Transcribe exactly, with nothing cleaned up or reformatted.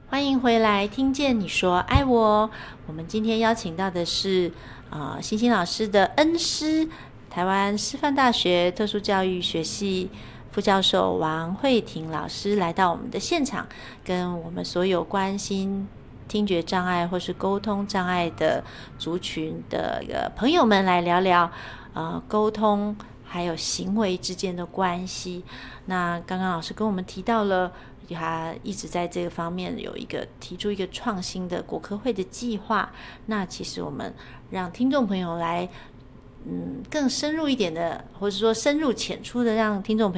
欢迎回来，听见你说爱我。我们今天邀请到的是呃星星老师的恩师，台湾师范大学特殊教育学系副教授王慧婷老师来到我们的现场，跟我们所有关心听觉障碍或是沟通障碍的族群的呃朋友们来聊聊呃沟通还有行为之间的关系。那刚刚老师跟我们提到了他一直在这个方面有一个提出一个创新的国科会的计划，那其实我们让听众朋友来嗯更深入一点的，或者说深入浅出的让听众朋友